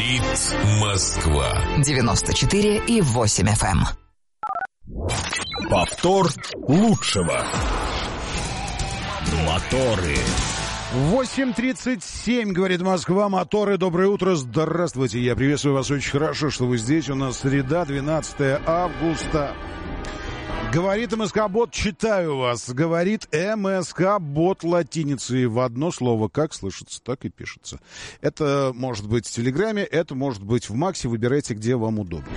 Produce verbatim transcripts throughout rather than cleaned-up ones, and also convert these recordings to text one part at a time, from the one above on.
Говорит Москва. девяносто четыре и восемь эф эм. Повтор лучшего. Моторы. восемь тридцать семь, говорит Москва, моторы, доброе утро, здравствуйте, я приветствую вас, очень хорошо, что вы здесь, у нас среда, двенадцатое августа. Говорит МСК-бот, читаю вас, говорит МСК-бот латиницей в одно слово, как слышится, так и пишется. Это может быть в Телеграме, это может быть в Максе, выбирайте, где вам удобнее.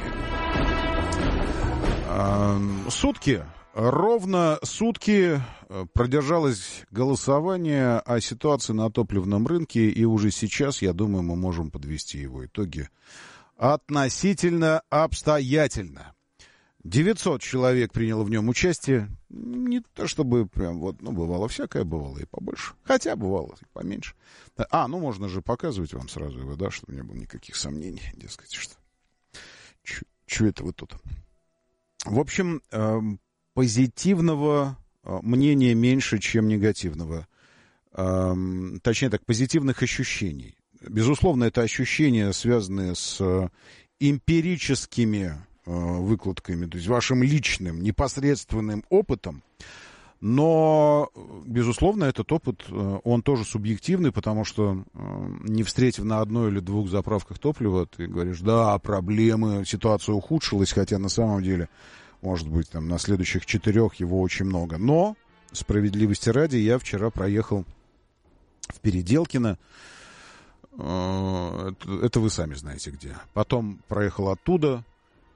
Сутки. Ровно сутки продержалось голосование о ситуации на топливном рынке, и уже сейчас, я думаю, мы можем подвести его итоги относительно обстоятельно. девятьсот человек приняло в нем участие. Не то чтобы прям вот, ну, бывало всякое, бывало и побольше. Хотя бывало и поменьше. А, ну, можно же показывать вам сразу его, да, чтобы не было никаких сомнений, дескать, что... Чё это вы тут? В общем... позитивного мнения меньше, чем негативного. Точнее так, позитивных ощущений. Безусловно, это ощущения, связанные с эмпирическими выкладками, то есть вашим личным, непосредственным опытом. Но, безусловно, этот опыт, он тоже субъективный, потому что, не встретив на одной или двух заправках топлива, ты говоришь, да, проблемы, ситуация ухудшилась, хотя на самом деле... Может быть, там на следующих четырех его очень много. Но, справедливости ради, я вчера проехал в Переделкино. Это, это вы сами знаете где. Потом проехал оттуда.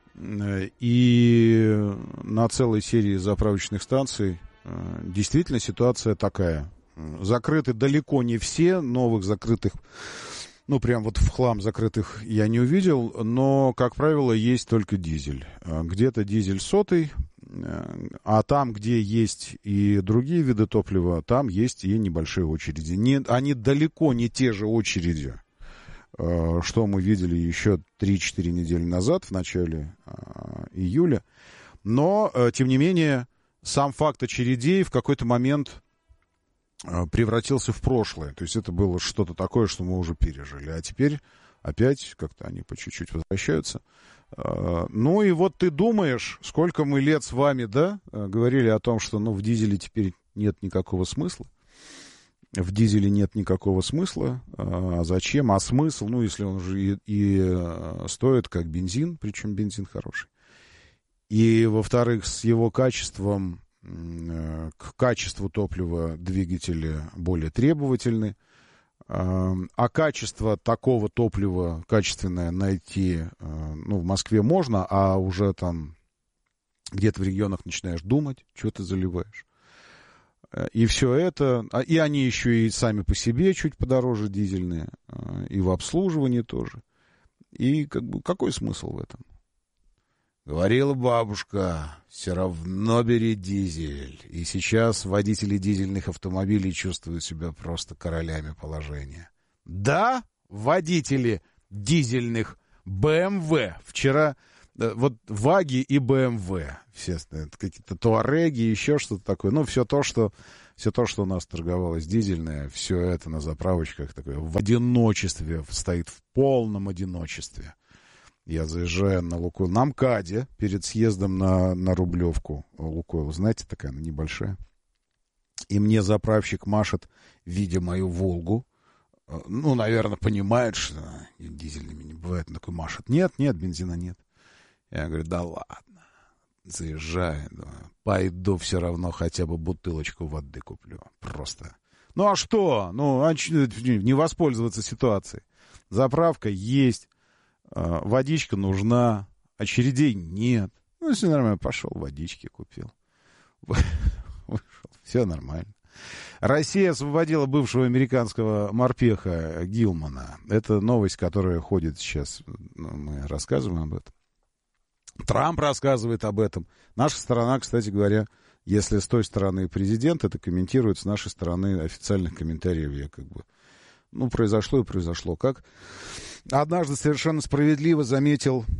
И на целой серии заправочных станций действительно ситуация такая. Закрыты далеко не все. Новых закрытых... Ну, прям вот в хлам закрытых я не увидел, но, как правило, есть только дизель. Где-то дизель сотый, а там, где есть и другие виды топлива, там есть и небольшие очереди. Не, они далеко не те же очереди, что мы видели еще три-четыре недели назад, в начале июля. Но, тем не менее, сам факт очередей в какой-то момент... превратился в прошлое. То есть это было что-то такое, что мы уже пережили. А теперь опять как-то они по чуть-чуть возвращаются. Ну и вот ты думаешь, сколько мы лет с вами, да, говорили о том, что ну, в дизеле теперь нет никакого смысла. В дизеле нет никакого смысла. А зачем? А смысл, ну, если он уже и, и стоит как бензин, причем бензин хороший. И, во-вторых, с его качеством... К качеству топлива двигатели более требовательны, а качество такого топлива качественное найти, ну, в Москве можно, а уже там где-то в регионах начинаешь думать, что ты заливаешь. И все это, и они еще и сами по себе чуть подороже дизельные, и в обслуживании тоже. И как бы какой смысл в этом? Говорила бабушка, все равно бери дизель. И сейчас водители дизельных автомобилей чувствуют себя просто королями положения. Да, водители дизельных бэ эм вэ. Вчера вот Ваги и бэ эм вэ. Все какие-то Туареги, еще что-то такое. Ну, все то, что, все то, что у нас торговалось дизельное, все это на заправочках такое в одиночестве, стоит в полном одиночестве. Я заезжаю на Лукойл, на МКАДе, перед съездом на, на Рублевку. Лукойл, знаете, такая она небольшая. И мне заправщик машет, видя мою Волгу. Ну, наверное, понимает, что дизельными не бывает. Он такой машет. Нет, нет, бензина нет. Я говорю, да ладно. Заезжаю, думаю, пойду все равно хотя бы бутылочку воды куплю. Просто. Ну, а что? Ну, а не воспользоваться ситуацией. Заправка есть. Водичка нужна, очередей нет. Ну, все нормально, пошел, водички купил. Вышел, все нормально. Россия освободила бывшего американского морпеха Гилмана. Это новость, которая ходит сейчас. Мы рассказываем об этом. Трамп рассказывает об этом. Наша сторона, кстати говоря, если с той стороны президент это комментирует, с нашей стороны официальных комментариев я как бы... Ну, произошло и произошло. Как однажды совершенно справедливо заметил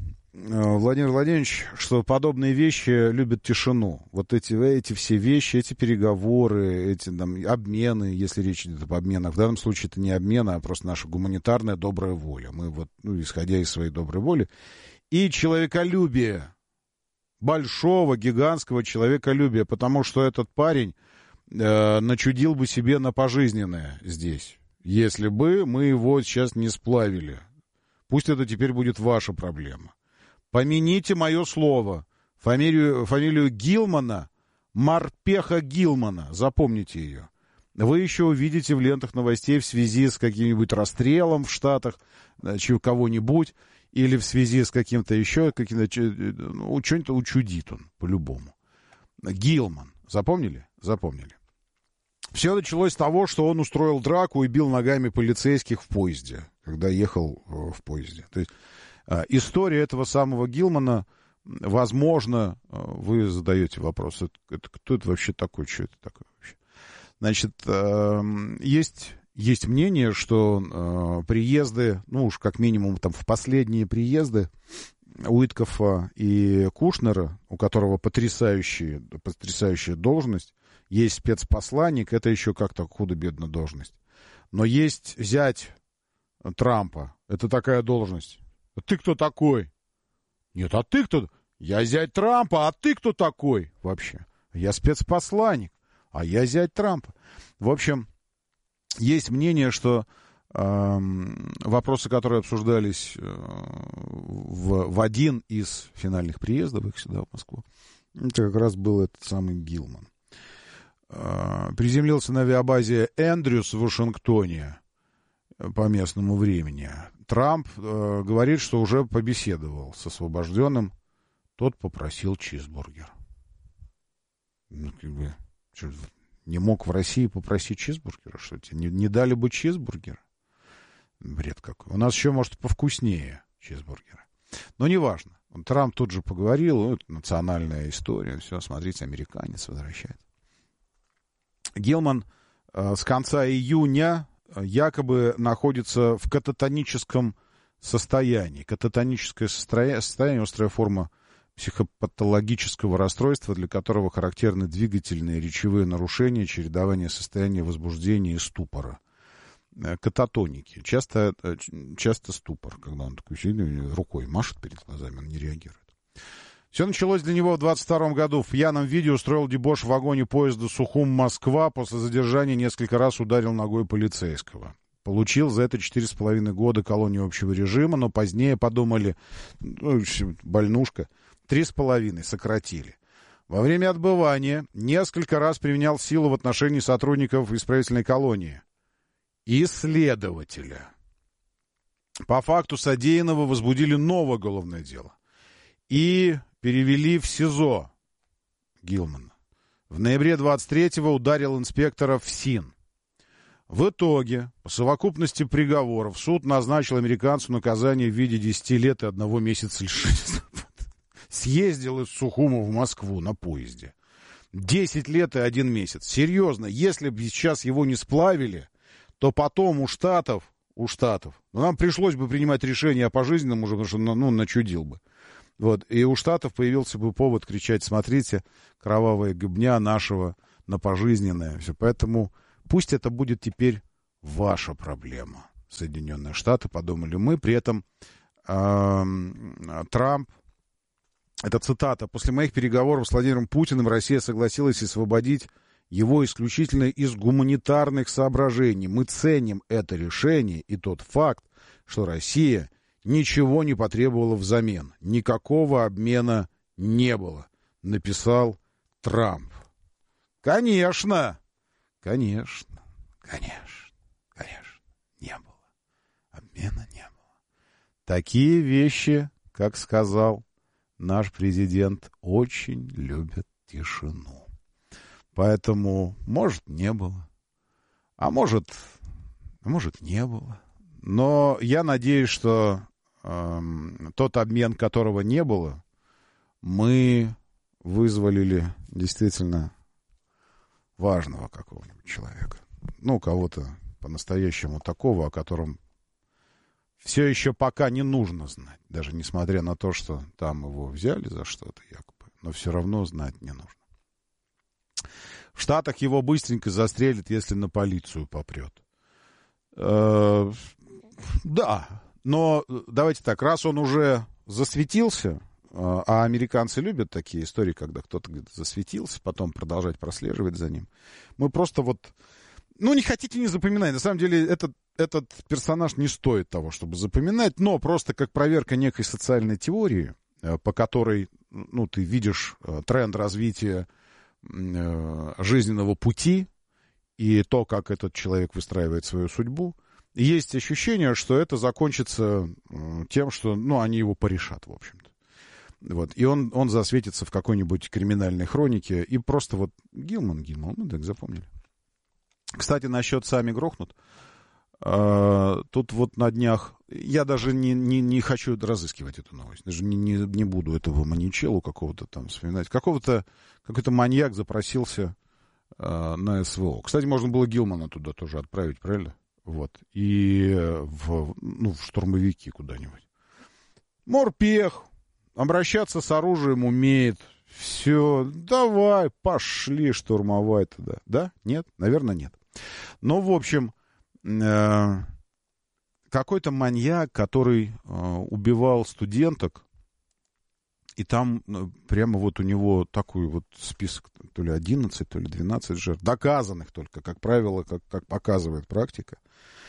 Владимир Владимирович, что подобные вещи любят тишину. Вот эти, эти все вещи, эти переговоры, эти там, обмены, если речь идет об обменах. В данном случае это не обмен, а просто наша гуманитарная добрая воля. Мы вот, ну, исходя из своей доброй воли. И человеколюбие. Большого, гигантского человеколюбия. Потому что этот парень э, начудил бы себе на пожизненное здесь. Если бы мы его сейчас не сплавили. Пусть это теперь будет ваша проблема. Помяните мое слово. Фамилию, фамилию Гилмана, Морпеха Гилмана. Запомните ее. Вы еще увидите в лентах новостей в связи с каким-нибудь расстрелом в Штатах кого-нибудь, или в связи с каким-то еще, каким-то, ну, что-нибудь учудит он, по-любому. Гилман. Запомнили? Запомнили. Все началось с того, что он устроил драку и бил ногами полицейских в поезде, когда ехал в поезде. То есть история этого самого Гилмана, возможно, вы задаете вопрос, это, это, кто это вообще такой, что это такое вообще? Значит, есть, есть мнение, что приезды, ну уж как минимум там в последние приезды Уиткофа и Кушнера, у которого потрясающая, потрясающая должность, есть спецпосланник, это еще как-то худо-бедно должность, но есть зять Трампа, это такая должность. А ты кто такой? Нет, а ты кто? Я зять Трампа, а ты кто такой? Вообще, я спецпосланник, а я зять Трампа. В общем, есть мнение, что э, вопросы, которые обсуждались э, в, в один из финальных приездов их сюда, в Москву, это как раз был этот самый Гилман. Э, приземлился на авиабазе Эндрюс в Вашингтоне по местному времени. Трамп э, говорит, что уже побеседовал с освобожденным. Тот попросил чизбургер. Ну, как бы, что, не мог в России попросить чизбургера? Что тебе не, не дали бы чизбургера? Бред какой. У нас еще, может, повкуснее чизбургера. Но неважно. Трамп тут же поговорил. Ну, это национальная история. Все, смотрите, американец возвращается. Гилман э, с конца июня якобы находится в кататоническом состоянии. Кататоническое состояние, острая форма психопатологического расстройства, для которого характерны двигательные речевые нарушения, чередование состояния возбуждения и ступора. Кататоники. Часто, часто ступор, когда он такой рукой машет перед глазами, он не реагирует. Все началось для него в двадцать втором году. В пьяном виде устроил дебош в вагоне поезда Сухум-Москва. После задержания несколько раз ударил ногой полицейского. Получил за это четыре с половиной года колонии общего режима, но позднее подумали, ну, больнушка, три с половиной сократили. Во время отбывания несколько раз применял силу в отношении сотрудников исправительной колонии и следователя. По факту содеянного возбудили новое уголовное дело и перевели в СИЗО Гилмана. В ноябре двадцать третьего ударил инспектора в СИН. В итоге, по совокупности приговоров, суд назначил американцу наказание в виде десяти лет и одного месяца лишения свободы. Съездил из Сухума в Москву на поезде. Десять лет и один месяц. Серьезно, если бы сейчас его не сплавили, то потом у Штатов, у Штатов, ну, нам пришлось бы принимать решение о пожизненном уже, потому что, ну, начудил бы. Вот, и у Штатов появился бы повод кричать: смотрите, кровавая гыбня нашего на пожизненное. Все. Поэтому пусть это будет теперь ваша проблема. Соединенные Штаты, подумали мы. При этом э, Трамп, это цитата: после моих переговоров с Владимиром Путиным Россия согласилась освободить его исключительно из гуманитарных соображений. Мы ценим это решение и тот факт, что Россия ничего не потребовала взамен. Никакого обмена не было, написал Трамп. Конечно, конечно, конечно, конечно, не было. Обмена не было. Такие вещи, как сказал наш президент, очень любят тишину. Поэтому, может, не было, а может, а может, не было. Но я надеюсь, что э, тот обмен, которого не было, мы вызволили действительно важного какого-нибудь человека. Ну, кого-то по-настоящему такого, о котором все еще пока не нужно знать, даже несмотря на то, что там его взяли за что-то якобы, но все равно знать не нужно. В Штатах его быстренько застрелят, если на полицию попрет. Э, да, но давайте так, раз он уже засветился, а американцы любят такие истории, когда кто-то где-то засветился, потом продолжать прослеживать за ним. Мы просто вот... Ну, не хотите, не запоминать. На самом деле, этот, этот персонаж не стоит того, чтобы запоминать, но просто как проверка некой социальной теории, по которой, ну, ты видишь тренд развития жизненного пути и то, как этот человек выстраивает свою судьбу. И есть ощущение, что это закончится тем, что, ну, они его порешат, в общем-то. Вот. И он, он засветится в какой-нибудь криминальной хронике. И просто вот Гилман, Гилман, мы так запомнили. Кстати, насчет «Сами грохнут». А, тут вот на днях... Я даже не, не, не хочу разыскивать эту новость. Даже не, не, не буду этого маньячеллу какого-то там вспоминать. Какого-то... Какой-то маньяк запросился а, на СВО. Кстати, можно было Гилмана туда тоже отправить, правильно? Вот. И в, ну, в штурмовики куда-нибудь. Морпех. Обращаться с оружием умеет. Все, давай, пошли штурмовать туда. Да? Нет? Наверное, нет. Но, в общем, э, какой-то маньяк, который э, убивал студенток, и там э, прямо вот у него такой вот список, то ли одиннадцать, то ли двенадцать жертв, доказанных только, как правило, как, как показывает практика.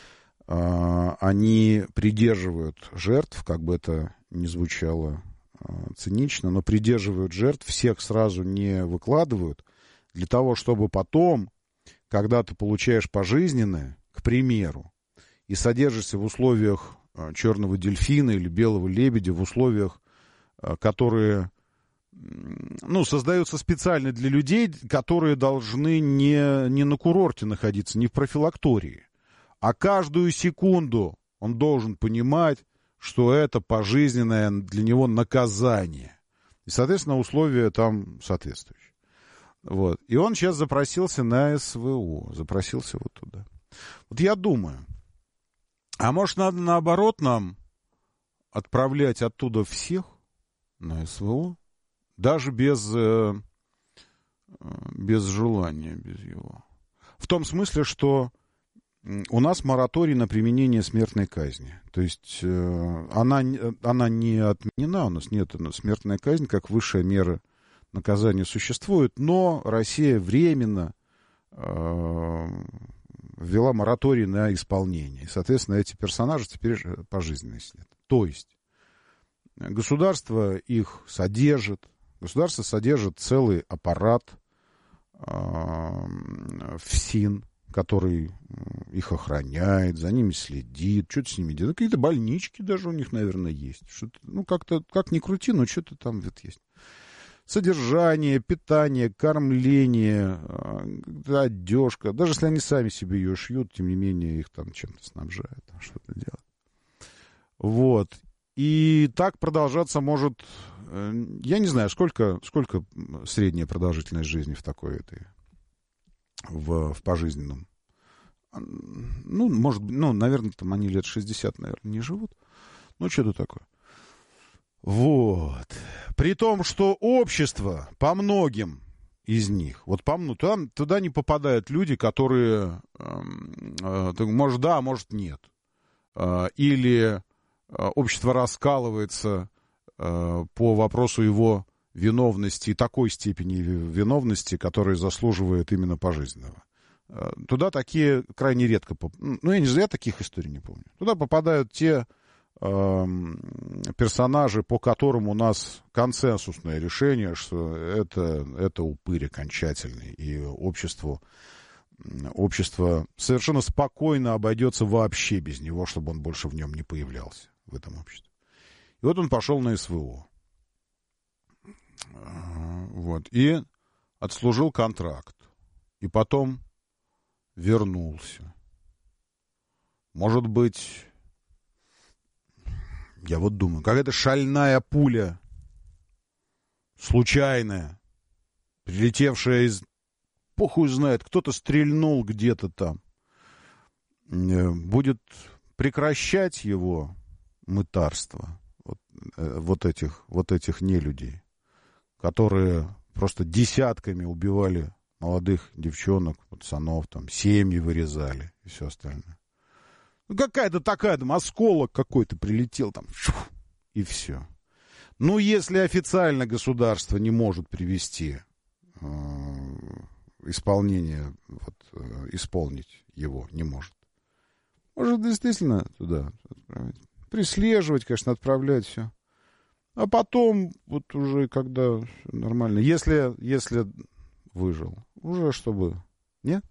Э, они придерживают жертв, как бы это ни звучало цинично, но придерживают жертв, всех сразу не выкладывают, для того, чтобы потом, когда ты получаешь пожизненное, к примеру, и содержишься в условиях черного дельфина или белого лебедя, в условиях, которые, ну, создаются специально для людей, которые должны не, не на курорте находиться, не в профилактории, а каждую секунду он должен понимать, что это пожизненное для него наказание. И, соответственно, условия там соответствующие. Вот. И он сейчас запросился на СВО. Запросился вот туда. Вот я думаю, а может, надо наоборот нам отправлять оттуда всех на СВО? Даже без, э, без желания, без его. В том смысле, что у нас мораторий на применение смертной казни. То есть э, она, она не отменена, у нас нет смертной казни, как высшая мера наказания существует, но Россия временно э, ввела мораторий на исполнение. И, соответственно, эти персонажи теперь пожизненно сидят. То есть государство их содержит, государство содержит целый аппарат э, ФСИН, который их охраняет, за ними следит, что-то с ними делает. Какие-то больнички даже у них, наверное, есть. Что-то, ну, как-то, как ни крути, но что-то там вот есть. Содержание, питание, кормление, одежка. Даже если они сами себе ее шьют, тем не менее, их там чем-то снабжают, там что-то делают. Вот. И так продолжаться может... Я не знаю, сколько, сколько средняя продолжительность жизни в такой этой... В, в пожизненном. Ну, может быть, ну, наверное, там они лет шестьдесят, наверное, не живут. Ну, что-то такое. Вот. При том, что общество по многим из них, вот по ну, туда, туда не попадают люди, которые, э, э, может, да, может, нет. Э, или э, общество раскалывается э, по вопросу его виновности, такой степени виновности, которая заслуживает именно пожизненного. Туда такие крайне редко... Ну, я не знаю, я таких историй не помню. Туда попадают те э, персонажи, по которым у нас консенсусное решение, что это, это упырь окончательный, и обществу, общество совершенно спокойно обойдется вообще без него, чтобы он больше в нем не появлялся, в этом обществе. И вот он пошел на СВО. Вот. И отслужил контракт. И потом вернулся. Может быть, я вот думаю, какая-то шальная пуля, случайная, прилетевшая из... Похуй знает, кто-то стрельнул где-то там. Будет прекращать его мытарства вот, вот, этих, вот этих нелюдей, которые просто десятками убивали молодых девчонок, пацанов, там, семьи вырезали и все остальное. Ну, какая-то такая, там, осколок какой-то прилетел, там, шух, и все. Ну, если официально государство не может привести э, исполнение, вот, э, исполнить его не может, может действительно туда отправить. Преслеживать, конечно, отправлять все. А потом, вот уже когда нормально, если, если выжил, уже чтобы... Нет?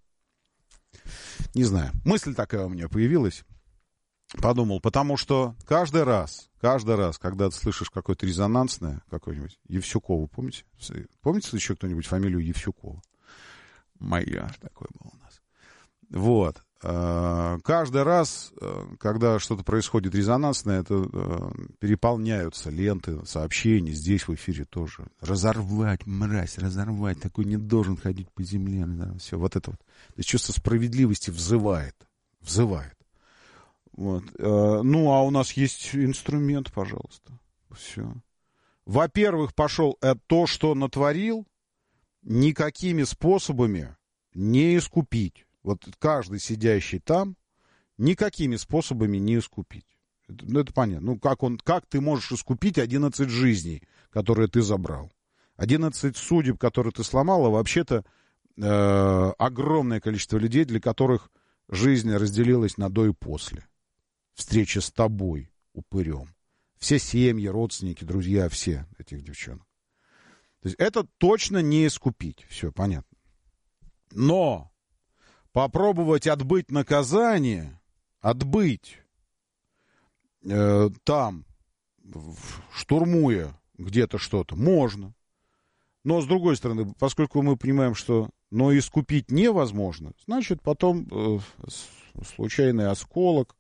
Не знаю. Мысль такая у меня появилась. Подумал, потому что каждый раз, каждый раз, когда ты слышишь какое-то резонансное, какое-нибудь, Евсюкова, помните? Помните еще кто-нибудь фамилию Евсюкова? Моя, такое было у нас. Вот. Каждый раз, когда что-то происходит резонансное, это переполняются ленты, сообщения, здесь в эфире тоже. Разорвать, мразь, разорвать, такой не должен ходить по земле. Да, все, вот это вот. То есть чувство справедливости взывает, взывает. Вот. Ну, а у нас есть инструмент, пожалуйста. Все. Во-первых, пошел то, что натворил, никакими способами не искупить. Вот каждый сидящий там никакими способами не искупить. Это, ну, это понятно. Ну, как, он, как ты можешь искупить одиннадцать жизней, которые ты забрал? одиннадцать судеб, которые ты сломал, а вообще-то э, огромное количество людей, для которых жизнь разделилась на до и после. Встреча с тобой, упырем. Все семьи, родственники, друзья, все этих девчонок. То есть это точно не искупить. Все, понятно. Но попробовать отбыть наказание, отбыть э, там, штурмуя где-то что-то, можно. Но, с другой стороны, поскольку мы понимаем, что но искупить невозможно, значит, потом э, случайный осколок,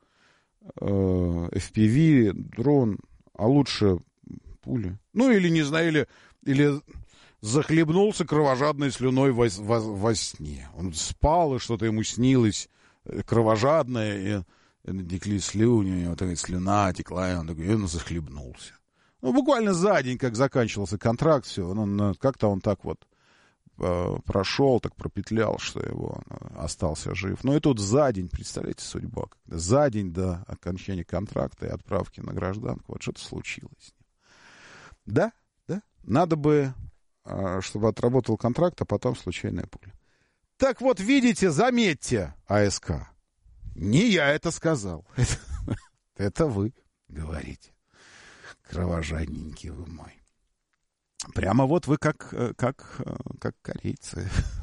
э, эф пи ви, дрон, а лучше пули. Ну, или, не знаю, или... или захлебнулся кровожадной слюной во, во, во сне. Он спал, и что-то ему снилось кровожадное, и, и текли слюни, у него такая слюна текла, и он такой, и он захлебнулся. Ну, буквально за день, как заканчивался контракт, все, он, как-то он так вот э, прошел, так пропетлял, что его он остался жив. Ну, и тут за день, представляете, судьба, когда за день до окончания контракта и отправки на гражданку, вот что-то случилось. Да, да, надо бы... чтобы отработал контракт, а потом случайная пуля. Так вот, видите, заметьте, АСК, не я это сказал. Это, это вы говорите. Кровожадненький вы мой. Прямо вот вы как, как, как корейцы.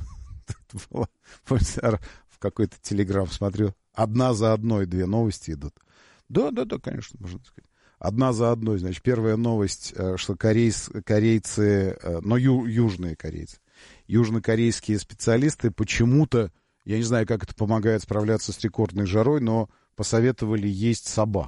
Помните, в какой-то телеграм смотрю, одна за одной две новости идут. Да, да, да, конечно, можно сказать. Одна за одной, значит, первая новость, что корейс, корейцы, но ю, южные корейцы, южнокорейские специалисты почему-то, я не знаю, как это помогает справляться с рекордной жарой, но посоветовали есть собак.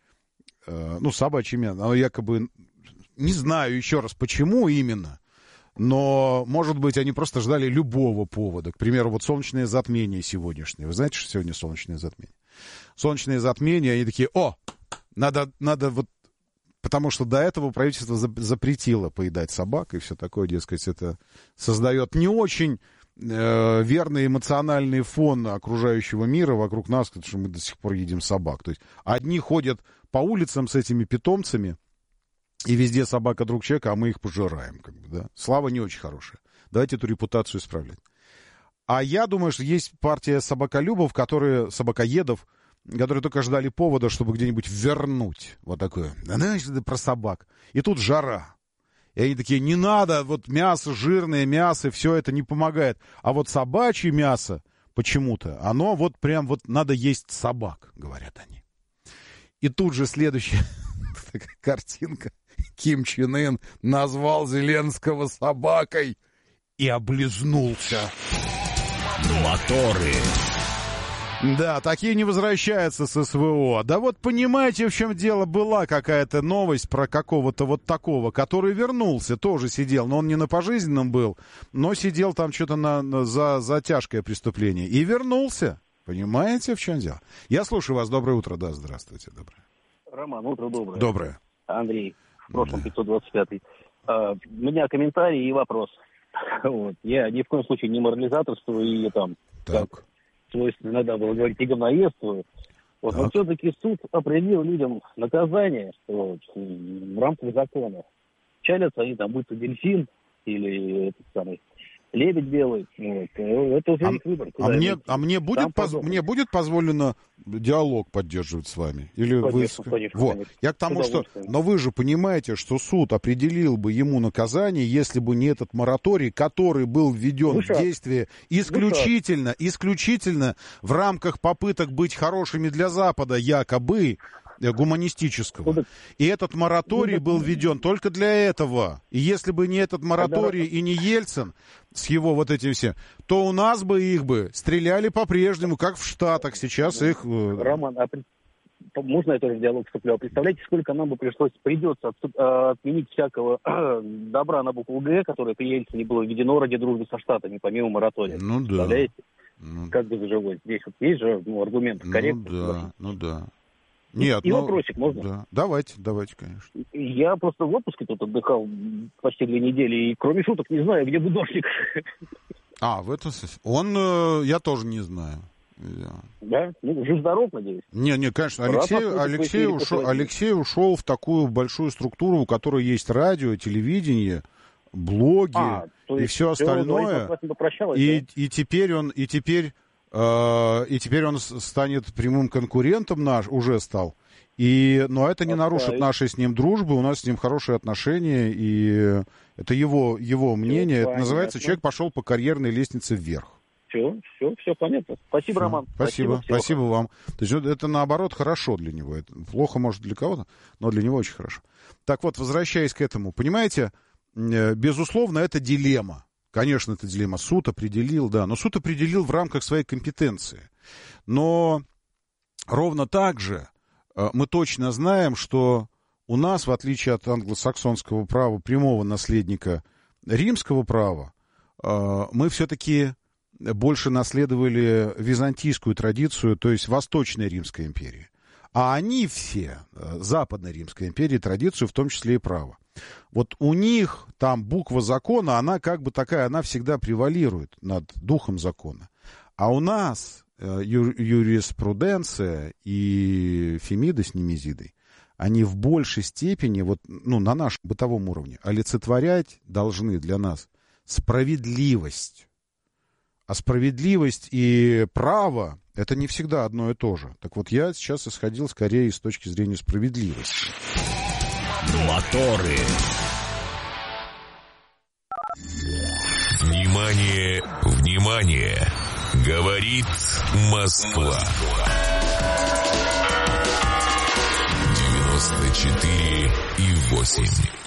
Ну, собачье мясо, оно якобы, не знаю еще раз, почему именно, но, может быть, они просто ждали любого повода. К примеру, вот солнечное затмение сегодняшнее. Вы знаете, что сегодня солнечное затмение? Солнечное затмение, они такие, о! Надо, надо вот, потому что до этого правительство запретило поедать собак и все такое, дескать, это создает не очень э, верный эмоциональный фон окружающего мира вокруг нас, потому что мы до сих пор едим собак. То есть одни ходят по улицам с этими питомцами, и везде собака друг человека, а мы их пожираем. Как бы, да? Слава не очень хорошая. Давайте эту репутацию исправлять. А я думаю, что есть партия собаколюбов, которые, собакоедов, которые только ждали повода, чтобы где-нибудь вернуть вот такое. Да, знаешь, это про собак. И тут жара. И они такие, не надо, вот мясо, жирное мясо, все это не помогает. А вот собачье мясо почему-то, оно вот прям вот надо есть собак, говорят они. И тут же следующая такая картинка. Ким Чен Ын назвал Зеленского собакой и облизнулся. Моторы. Да, такие не возвращаются с СВО. Да вот понимаете, в чем дело, была какая-то новость про какого-то вот такого, который вернулся, тоже сидел, но он не на пожизненном был, но сидел там что-то на, на, за, за тяжкое преступление. И вернулся. Понимаете, в чем дело? Я слушаю вас. Доброе утро. Да, здравствуйте. Доброе. Роман, утро доброе. Доброе. Андрей, в прошлом Да. пятьсот двадцать пятый. А, у меня комментарий и вопрос. Вот. Я ни в коем случае не морализаторствую и там, Так. как свойственно иногда было говорить, и говноедствую. Вот, но Так. все-таки суд определил людям наказание вот, в рамках закона. Чалятся они там, будь то дельфин или этот самый лебедь белый. Вот. Это уже А, их выбор. а, мне, а мне, будет Там поз- подобное. мне будет позволено диалог поддерживать с вами? Или Конечно, вы... конечно, Вот. конечно. Я к тому, С что... удовольствием. Но вы же понимаете, что суд определил бы ему наказание, если бы не этот мораторий, который был введен Выше. в действие исключительно, исключительно в рамках попыток быть хорошими для Запада, якобы э, гуманистического. Ну, так- И этот мораторий Ну, так- был введен только для этого. И если бы не этот мораторий и не Ельцин с его вот этим всем, то у нас бы их бы стреляли по-прежнему, как в Штатах. Сейчас их... э, Роман, а при- можно я тоже в диалог вступлю? Представляете, сколько нам бы пришлось, придется отступ- э, отменить всякого добра на букву Г, которое при Ельцине было введено ради дружбы со Штатами, помимо моратория. Ну да. Представляете? Ну, Как бы заживой. Здесь вот есть же ну, аргумент ну корректный. да, ну да. Нет, И ну, вопросик можно? Да. Давайте, давайте, конечно. Я просто в отпуске тут отдыхал почти две недели, и кроме шуток не знаю, где будошник. А, в этом смысле. Он, э, я тоже не знаю. Да. Да? Ну, жив-здоров, надеюсь. Не, не, конечно, Рад Алексей, послушать Алексей, твои ушел, перепосылки. Алексей ушел в такую большую структуру, у которой есть радио, телевидение, блоги А, то и есть все всё, остальное. говорит, вас не попрощалась, И, да? и теперь он, и теперь, э, и теперь он с- станет прямым конкурентом наш, уже стал. И, но это не нарушит Оставить. нашей с ним дружбы, у нас с ним хорошие отношения, и это его, его мнение. Это понятно. называется, человек пошел по карьерной лестнице вверх. Все, все, все понятно. Спасибо, Всё. Роман. Спасибо, всего спасибо вам. То есть вот это, наоборот, хорошо для него. Это плохо, может, для кого-то, но для него очень хорошо. Так вот, возвращаясь к этому, понимаете, э, безусловно, это дилемма. Конечно, это дилемма. Суд определил, да, но суд определил в рамках своей компетенции. Но ровно так же э, мы точно знаем, что у нас, в отличие от англосаксонского права, прямого наследника римского права, э, мы все-таки больше наследовали византийскую традицию, то есть Восточной Римской империи. А они все, э, Западной Римской империи, традицию, в том числе и право. Вот у них там буква закона, она как бы такая, она всегда превалирует над духом закона. А у нас э, ю- юриспруденция и Фемида с Немезидой, они в большей степени, вот, ну, на нашем бытовом уровне, олицетворять должны для нас справедливость. А справедливость и право — это не всегда одно и то же. Так вот, я сейчас исходил скорее с точки зрения справедливости. Моторы. Внимание, внимание! Говорит Москва. девяносто четыре и восемь.